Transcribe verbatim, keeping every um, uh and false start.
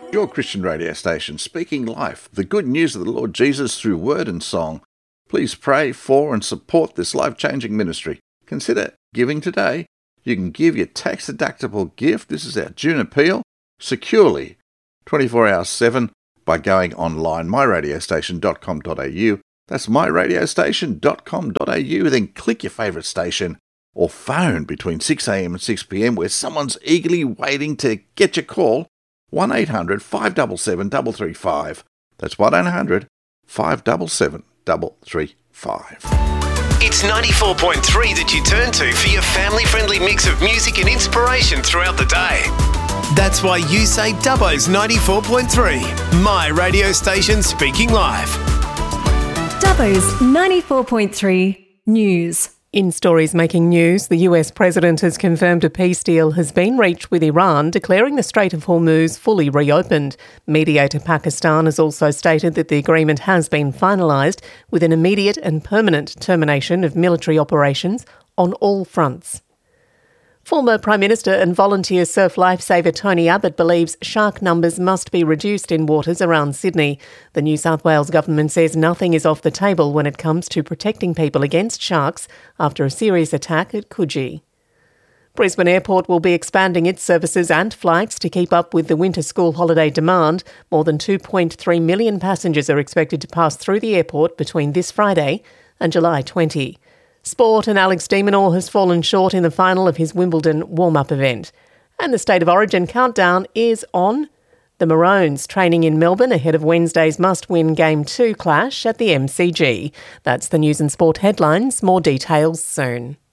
Your Christian radio station, speaking life, the good news of the Lord Jesus through word and song. Please pray for and support this life-changing ministry. Consider giving today. You can give your tax-deductible gift, this is our June appeal, securely, twenty-four hours seven, by going online, my radio station dot com dot a u. That's my radio station dot com dot a u. Then click your favourite station or phone between six a m and six p m where someone's eagerly waiting to get your call. one eight hundred five seven seven three three five. That's one eight hundred five seven seven three three five. It's ninety-four point three that you turn to for your family-friendly mix of music and inspiration throughout the day. That's why you say Dubbo's ninety-four point three, my radio station speaking live. Dubbo's ninety-four point three News. In stories making news, the U S President has confirmed a peace deal has been reached with Iran, declaring the Strait of Hormuz fully reopened. Mediator Pakistan has also stated that the agreement has been finalised with an immediate and permanent termination of military operations on all fronts. Former Prime Minister and volunteer surf lifesaver Tony Abbott believes shark numbers must be reduced in waters around Sydney. The New South Wales government says nothing is off the table when it comes to protecting people against sharks after a serious attack at Coogee. Brisbane Airport will be expanding its services and flights to keep up with the winter school holiday demand. More than two point three million passengers are expected to pass through the airport between this Friday and July twentieth. Sport, and Alex de Minaur has fallen short in the final of his Wimbledon warm-up event. And the State of Origin countdown is on. The Maroons training in Melbourne ahead of Wednesday's must-win Game two clash at the M C G. That's the news and sport headlines. More details soon.